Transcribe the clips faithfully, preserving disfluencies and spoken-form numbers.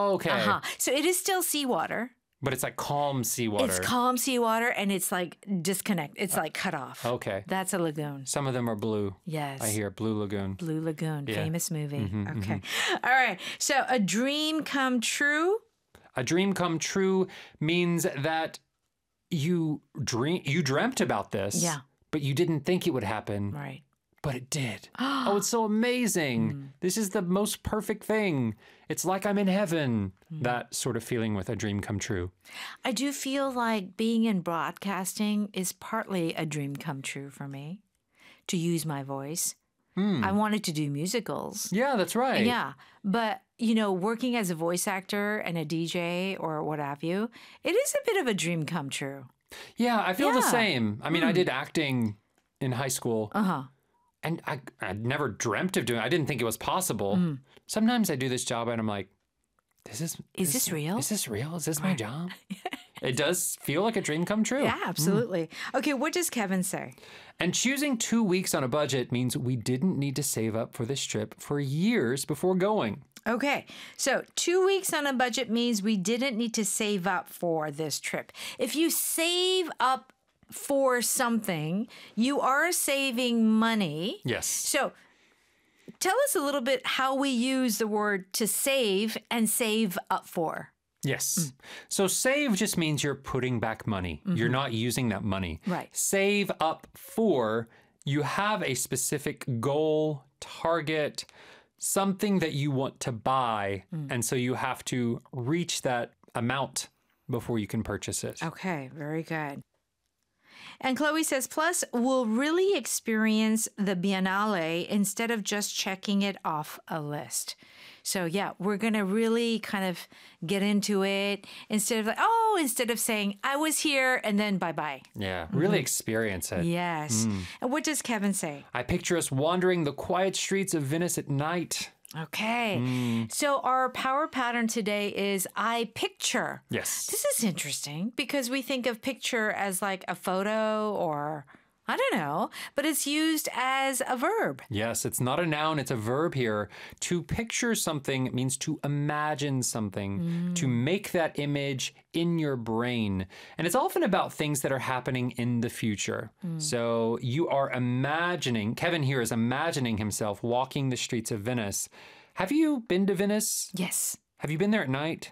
Oh, okay. Uh-huh. So it is still seawater. But it's like calm seawater. It's calm seawater, and it's like disconnect. It's like cut off. Okay. That's a lagoon. Some of them are blue. Yes. I hear Blue Lagoon. Blue Lagoon, Yeah. famous movie. Mm-hmm, okay. Mm-hmm. All right. So a dream come true. A dream come true means that you dream you dreamt about this. Yeah. But you didn't think it would happen. Right. But it did. Oh, it's so amazing. Mm. This is the most perfect thing. It's like I'm in heaven. Mm. That sort of feeling with a dream come true. I do feel like being in broadcasting is partly a dream come true for me, to use my voice. Mm. I wanted to do musicals. Yeah, that's right. Yeah. But, you know, working as a voice actor and a D J or what have you, it is a bit of a dream come true. Yeah, I feel yeah. the same. I mean, mm. I did acting in high school. Uh-huh. And I I never dreamt of doing it. I didn't think it was possible. Mm. Sometimes I do this job and I'm like, is this... Is this, this real? Is this real? Is this right. my job? It does feel like a dream come true. Yeah, absolutely. Mm. Okay, what does Kevin say? And choosing two weeks on a budget means we didn't need to save up for this trip for years before going. Okay, so two weeks on a budget means we didn't need to save up for this trip. If you save up for something, you are saving money. Yes. So tell us a little bit how we use the word to save and save up for. Yes. Mm. So save just means you're putting back money. Mm-hmm. You're not using that money. Right. Save up for, you have a specific goal, target, something that you want to buy. Mm. And so you have to reach that amount before you can purchase it. Okay, very good. And Chloe says, plus, we'll really experience the Biennale instead of just checking it off a list. So, yeah, we're going to really kind of get into it instead of like, oh, instead of saying, I was here and then bye-bye. Yeah, really mm-hmm. experience it. Yes. Mm. And what does Kevin say? I picture us wandering the quiet streets of Venice at night. Okay. Mm. So our power pattern today is I picture. Yes. This is interesting because we think of picture as like a photo or I don't know, but it's used as a verb. Yes, it's not a noun, it's a verb here. To picture something means to imagine something, mm. to make that image in your brain. And it's often about things that are happening in the future. Mm. So you are imagining, Kevin here is imagining himself walking the streets of Venice. Have you been to Venice? Yes. Have you been there at night?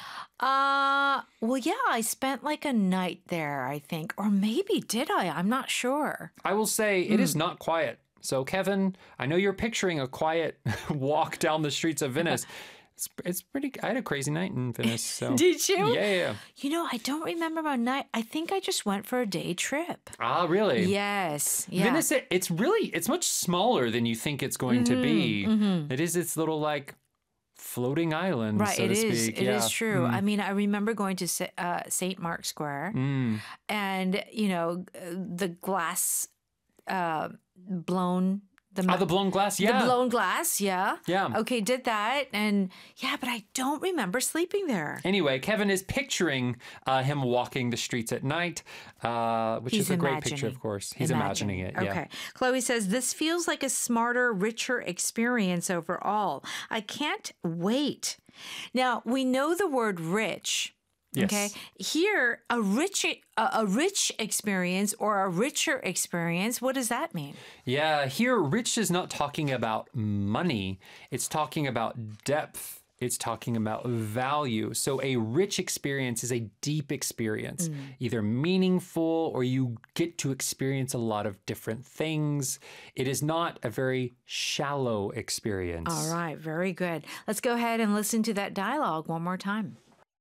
Uh, well, yeah, I spent like a night there, I think. Or maybe did I? I'm not sure. I will say it mm. is not quiet. So, Kevin, I know you're picturing a quiet walk down the streets of Venice. It's, it's pretty, I had a crazy night in Venice. So. Did you? Yeah, yeah, yeah. You know, I don't remember my night. I think I just went for a day trip. Ah, really? Yes. Yeah. Venice, it, it's really, it's much smaller than you think it's going mm-hmm, to be. Mm-hmm. It is its little like floating island, right, so it to is. speak. It yeah. is true. Mm. I mean, I remember going to uh, Saint Mark's Square mm. and, you know, the glass uh, blown. The, oh, the blown glass, yeah. The blown glass, yeah. Yeah. Okay, did that. And yeah, but I don't remember sleeping there. Anyway, Kevin is picturing uh, him walking the streets at night, uh, which He's is a imagining. great picture, of course. He's imagining, imagining it, yeah. Okay. Chloe says, this feels like a smarter, richer experience overall. I can't wait. Now, we know the word rich. Yes. Okay. Here, a rich, a, a rich experience or a richer experience, what does that mean? Yeah, here, rich is not talking about money. It's talking about depth. It's talking about value. So a rich experience is a deep experience, mm. either meaningful or you get to experience a lot of different things. It is not a very shallow experience. All right. Very good. Let's go ahead and listen to that dialogue one more time.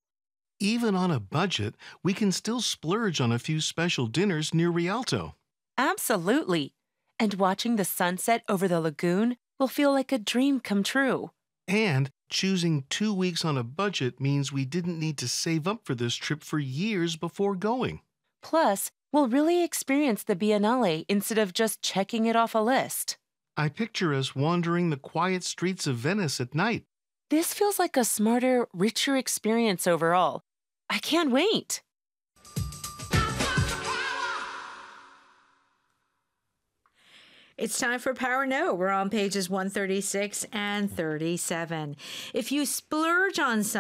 Even on a budget, we can still splurge on a few special dinners near Rialto. Absolutely. And watching the sunset over the lagoon will feel like a dream come true. And choosing two weeks on a budget means we didn't need to save up for this trip for years before going. Plus, we'll really experience the Biennale instead of just checking it off a list. I picture us wandering the quiet streets of Venice at night. This feels like a smarter, richer experience overall. I can't wait. It's time for Power No. We're on pages one thirty-six and thirty-seven. If you splurge on something,